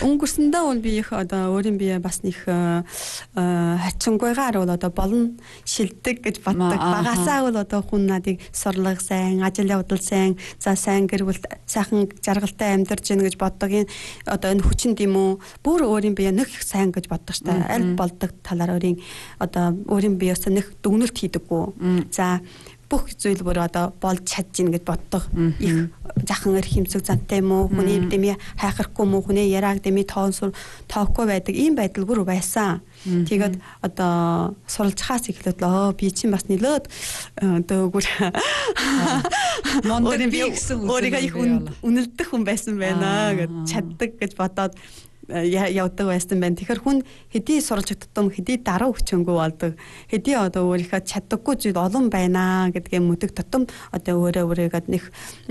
өнгөрсөндөө бол би их одоо өөрийн бие бас нэг хайчингуйгаар бол одоо болно шилдэг гэж боддог. Багасаа бол одоо хүн надыг сурлага сайн, ажил явдал сайн, за сайн гэр бүл сайхан жаргалтай амьдарч гин гэж боддог. Энэ одоо энэ хүчинд юм уу? Бүр өөрийн бие нэг их сайн гэж боддог штэ. Аль болдог талаар өөрийн биеэс нэг дүгнэлт хийдэггүй. За бүх зүйл бүр одоо болж чадж гин гэж боддог. Их захан эр хэмцэг зантай юм уу? Хүний дэми хайхрахгүй юм уу? Хүний яриаг дэми тоохгүй байдаг. Ийм байдал бүр байсан. Тэгээд одоо суралцахаас эхлээд би чинь бас нэлээд одоо бүр мондөг би гэсэн өөрийгөө их үнэлдэх хүн байсан байна гэж чаддаг гэж бодоод явдаг байсан байна. Тэгэхээр хүн хэдий суралж өгдөгтөн хэдий дараа хүчэнгүү болдог. Хэдий одоо өөрийнхөө чаддаггүй зүйл олон байна гэдгээ мэддэг тутам одоо өөрийгөө нэг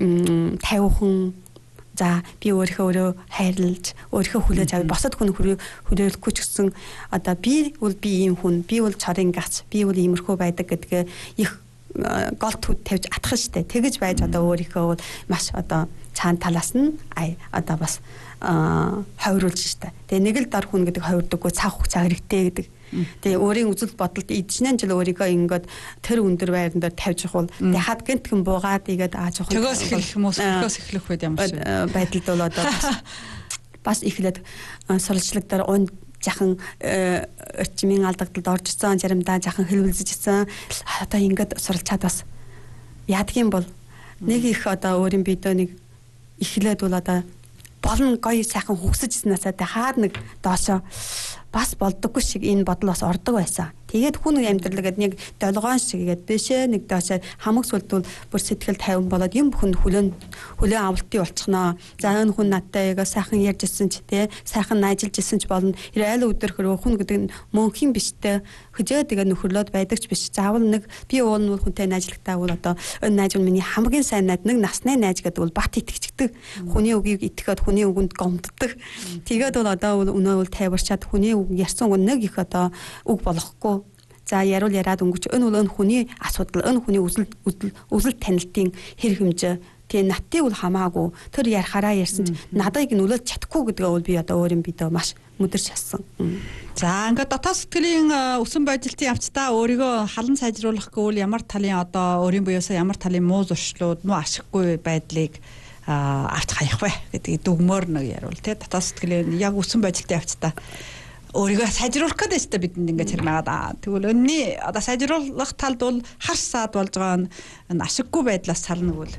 50хан за би өөрийнхөө хайрлаж өөрийнхөө хүлээж авах босод хүн хүлээлэхгүй ч гэсэн одоо би ийм хүн би бол цорын гац би бол иймэрхүү байдаг гэдгээ их гол төв тавьж атгах штэ. Тэгэж байж одоо өөрийнхөө маш одоо цаана талаас нь одоо бас хойруулж штэ. Тэгээ нэг л дор хүн гэдэг хойрдоггүй цаг хугацаа хэрэгтэй гэдэг. Тэгээ өөрийн үзэл бодолд эдчнэн жил өөрийгөө ингээд тэр өндөр байран дээр тавьж явах бол яхад гэнтхэн буугаад игээд жоохон төгөөс эхлэх юм уу төгөөс эхлэх үед ямар шиг байдалд бол одоо бас эхлээд суралцлаг дээр жахан орчмын алдагдалд орж ирсэн заримдаа жахан хэлвэлзэж ирсэн одоо ингээд суралцаад бас яадаг юм бол нэг их одоо өөрийн биедээ нэг эхлээд бол одоо болно гоё сайхан хөгсөж ирснээсээ хаад нэг доошоо бас болдоггүй шиг энэ бодол бас ордог байсан. Тэгээд хүн амьдралгээд нэг долгоон шиг игээд дэшээ нэг доошоо хамаг сүлдүүл бүр сэтгэл тайван болоод юм бүхэнд хүлээн авалтын болчихноо. За энэ хүн надтай яг сайхан ярьж ирсэн ч тий сайхан ажиллаж ирсэн ч болно. Айл өдөр хөрөө хүн гэдэг нь мөнхийн биштэй хөжөө тэгээ нөхөрлөд байдаг ч биш. Заавал нэг би уул хүнтэй найзлагтаа бол одоо энэ найз нь миний хамгийн сайн найз нэг насны найз гэдэг бол бат итгэждэг. Хүний үгийг итгэхэд хүний үгэнд гомддог. Тэгээд бол одоо өнөө бол тайварчаад хүний үг ярьсан үг нэг их одоо үг болохгүй. За ярил яриад өнгөч энэ бол энэ хүний асуудал энэ хүний үзэл танилтын хэрэг хэмжээ тийм наттыг бол хамаагүй тэр ярихаараа ярьсан ч надыг нөлөөлж чадахгүй гэдгээ бол би одоо өөрийн бидөө маш мүдэрч хассан. За ингээд дотоод сэтгэлийн өсөн бодолтын явцдаа өөрийгөө халан сайжруулах гэвэл ямар талын одоо өөрийн биеэсээ ямар талын муу зуршлууд муу ашиггүй байдлыг авч хаях вэ гэдгийг дүгмөр нэг яривал тий дотоод сэтгэлийн яг өсөн бодолтын явцдаа өөрийгөө сайжруулах гэдэг чинь бидэнд ингээд хэрмээгээд тэгвэл önний одоо сайжруулах талд бол хар саад болж байгаа нь ашиггүй байдлаас сална гэвэл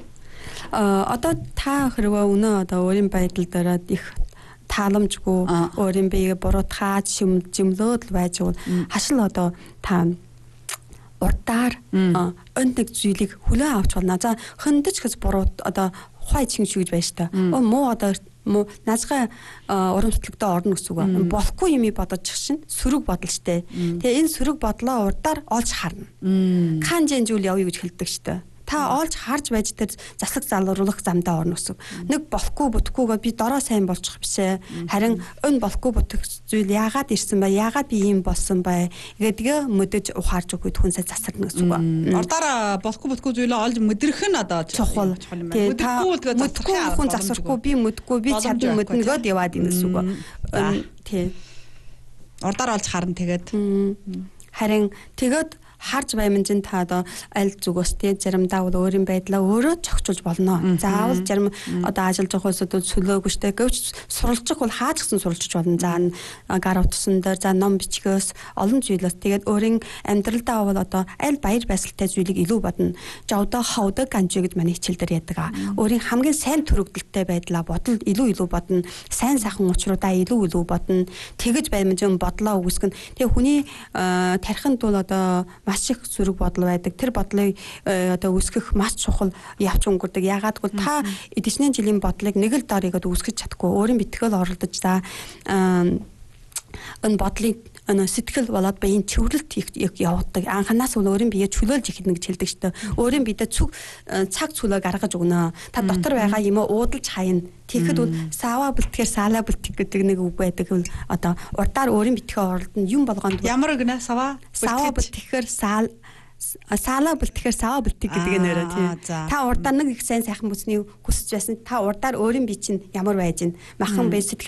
одоо та хэрвээ өнөө одоо өөрийн байдал дээр их тааламжгүй өөрийн биеийг буруутгаад жимлөөд байж бол хашил одоо та урдаар нэг зүйлийг хүлээн авч болно. За хөндөж гэс буруу одоо хой чин шүүж байж та. Муу одоо наазгай урам сэтгэлдээ орно гэсэн үг. Болохгүй юм бодож чинь сөрөг бодолчтой. Тэгээ энэ сөрөг бодлоо урдаар олж харна. Канжэн зүйл явъя гэж хэлдэг штэ. Та олж харж байж тэр заслаг залруулах замдаа орно гэсэн. Нэг болохгүй бүтэхгүйгээ би дороо сайн болчих бишээ. Харин өн болохгүй бүтэх зүйл яагаад ирсэн бай? Яагаад би ийм болсон бай? Гэдгээ мэдэж ухаарч өгөхөд хүн сая засарна гэсэн үг. Ордоор болохгүй бүтэхгүй зүйлээ олж мэдрэх нь одоо чухал. Мэдхгүй хүн засвархгүй би мэдгүй би чадна мэднэ гэд яваад ийн гэсэн үг. Тий. Ордоор олж харна тэгээд. Харин тэгээд харж баймын чинь та одоо аль зүгөөс тий заримдаа бол өөрийн байдлаа өөрөө зохицуулж болно. Заавал зарим одоо ажиллаж байгаа хүмүүсд бол сүлөөгүй штэ гэвч суралцах бол хааж гсэн суралцж болно. За гар утсан дээр за ном бичгээс олон зүйлээс тэгээд өөрийн амьдралдаа бол одоо аль баяр баясгалтай зүйлийг илүү бодно. Жавда хавда ганжи гэж манай хичээл дээр яадаг. Өөрийн хамгийн сайн төрөгдөлттэй байдлаа бодол илүү бодно. Сайн сайхан учруудаа илүү бодно. Тэгэж баймын чинь бодлоо үгүйсгэн. Тэгээ хүний тархинд бол одоо маш их зүрэг бодол байдаг. Тэр бодлыг одоо үсгэх маш чухал явж өнгөрдөг. Яагаад гэвэл та эдгчнээ жилийн бодлыг нэг л доор игээд үсгэж чадахгүй. Өөрийн битгэл оролдож за энэ бодлыг сэтгэл болоод биеийн чөврөлт явуулдаг. Анханаас нь өөрийн биеэ чөлөөлж эхэлнэ гэж хэлдэг шүү дээ. Өөрийн биедээ цаг цөлөө гаргаж өгнө. Та дотор байгаа юм уудалж хаяна. Тэгэхэд бол сава бэлтгэхэр сала бэлтэх гэдэг нэг үг байдаг. Одоо урдаар өөрийн битгэхээ оролдоно юм болгонд ямар гэнэ сава бэлтгэхэр сала бэлтгэхэр сава бэлтэх гэдэг нэрээ тий. Та урдаар нэг их сайн сайхан бүсний хүсэж байсан. Та урдаар өөрийн бие чинь ямар байж гин. Махан бай сэтгэл